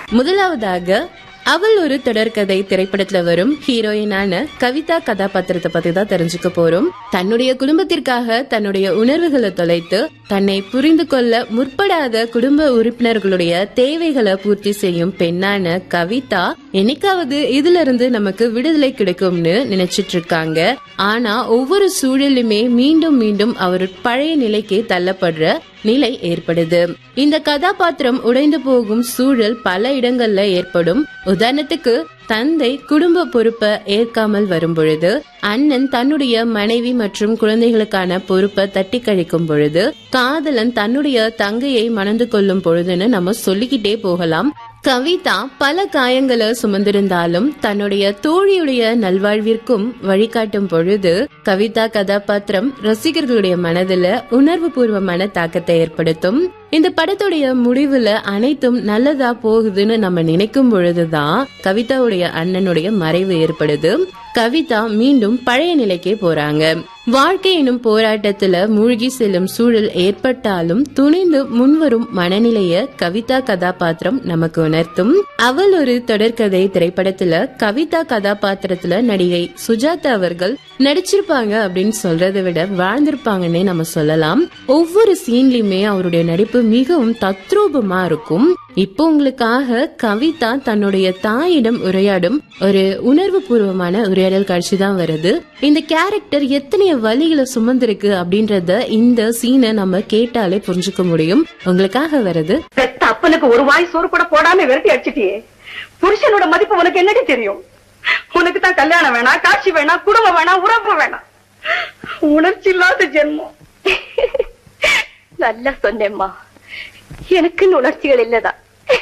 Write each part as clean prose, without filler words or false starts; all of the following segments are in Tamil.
முதலாவதாக அவள் ஒரு தொடர்கதை திரைப்படத்துல வரும் ஹீரோயினான கவிதா கதாபாத்திரத்தை பத்தி தான் தெரிஞ்சுக்க போறோம். தன்னுடைய குடும்பத்திற்காக தன்னுடைய உணர்வுகளை தொலைத்து தன்னை புரிந்து கொள்ள முற்படாத குடும்ப உறுப்பினர்களுடைய தேவைகளை பூர்த்தி செய்யும் பெண்ணான கவிதா என்னைக்காவது இதுல இருந்து நமக்கு விடுதலை கிடைக்கும்னு நினைச்சிட்டு இருக்காங்க. ஆனா ஒவ்வொரு சூழலுமே மீண்டும் மீண்டும் அவர் பழைய நிலைக்கு தள்ளப்படுற நிலை ஏற்படுது. இந்த கதாபாத்திரம் உடைந்து போகும் சூழல் பல இடங்கள்ல ஏற்படும். உதாரணத்துக்கு தந்தை குடும்ப பொறுப்பை ஏற்காமல் வரும் பொழுது, அண்ணன் தன்னுடைய மனைவி மற்றும் குழந்தைகளுக்கான பொறுப்பை தட்டி கழிக்கும் பொழுது, காதலன் தன்னுடைய தங்கையை மணந்து கொள்ளும் பொழுதுன்னு நம்ம சொல்லிக்கிட்டே போகலாம். கவிதா பல காயங்களை சுமந்திருந்தாலும் தன்னுடைய தோழியுடைய நல்வாழ்விற்கும் வழிகாட்டும் பொழுது கவிதா கதாபாத்திரம் ரசிகர்களுடைய மனதுல உணர்வு பூர்வமான தாக்கத்தை ஏற்படுத்தும். இந்த படத்துடைய முடிவுல அனைத்தும் நல்லதா போகுதுன்னு நம்ம நினைக்கும் பொழுதுதான் கவிதாவுடைய அண்ணனுடைய மறைவு ஏற்படுது. கவிதா மீண்டும் பழைய நிலைக்கே போறாங்க. வாழ்க்கை எனும் போராட்டத்துல மூழ்கி செல்லும் சூழல் ஏற்பட்டாலும் துணிந்து முன்வரும் மனநிலைய கவிதா கதாபாத்திரம் நமக்கு உணர்த்தும். அவள் ஒரு தொடர்கதை திரைப்படத்துல கவிதா கதாபாத்திரத்துல நடிகை சுஜாதா அவர்கள் நடிச்சிருப்பாங்க அப்படின்னு சொல்றதை விட வாழ்ந்திருப்பாங்கன்னே நம்ம சொல்லலாம். ஒவ்வொரு சீன்லயுமே அவருடைய நடிப்பு மிகவும் தத்ரூபமா இருக்கும். இப்போ உங்களுக்காக கவிதா தன்னுடைய தாயிடம் உரையாடும் ஒரு உணர்வு பூர்வமான உரையாடல் காட்சி தான் வருது. இந்த கேரக்டர் எத்தனைய வழிகளை சுமந்திருக்கு அப்படின்றத இந்த சீனை நம்ம கேட்டாலே புரிஞ்சுக்க முடியும். உங்களுக்காக வருது. பெத்த அப்பனுக்கு ஒரு வாய் சோறு கூட போடாம விரட்டி அடிச்சிட்டியே. புருஷனோட மதிப்பு உனக்கு என்னடி தெரியும்? உனக்கு தான் கல்யாணம் வேணாம், காட்சி வேணாம், குடும்பம் வேணாம், உறவு வேணாம். உணர்ச்சி இல்லாத ஜென்மம். நல்லா சொன்னேம்மா, எனக்கு உணர்ச்சிகள் இல்லதான்.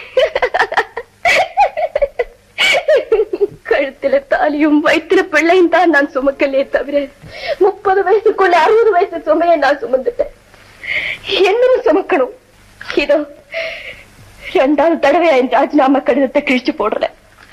கழுத்துல தாலியும் வயிற்றுல பிள்ளையும் தான் நான் சுமக்கலே தவிர 30 வயசுக்குள்ள 60 வயசு சுமையை நான் சுமந்துட்டேன். என்னன்னு சுமக்கணும்? இதோ 2வது தடவை என் ராஜினாமா கடிதத்தை கிழிச்சு போடுறேன்.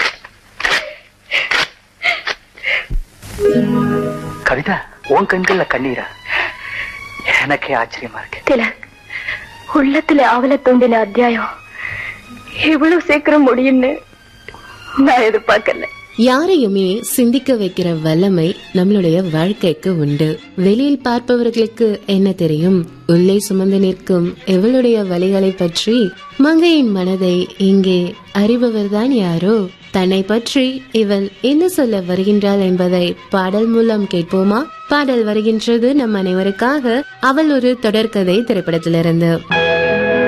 கவிதா, உன் கண்கள்ல கண்ணீரா? எனக்கே ஆச்சரியமா இருக்கு. திலக், உள்ளத்துல ஆவல தோண்டின அத்தியாயம் இவ்வளவு சீக்கிரம் முடியும்னு நான் எதிர்பார்க்கல. யாரையுமே சிந்திக்க வைக்கிற வல்லமை நம்மளுடைய வாழ்க்கைக்கு உண்டு. வெளியில் பார்ப்பவர்களுக்கு என்ன தெரியும்? உள்ளே சுமந்து நிற்கும் எவளுடைய வழிகளை பற்றி மங்கையின் மனதை இங்கே அறிபவர்தான் யாரோ. தன்னை பற்றி இவள் என்ன சொல்ல வருகின்றாள் என்பதை பாடல் மூலம் கேட்போமா? பாடல் வருகின்றது நம் அனைவருக்காக அவள் ஒரு தொடர்கதை திரைப்படத்திலிருந்து.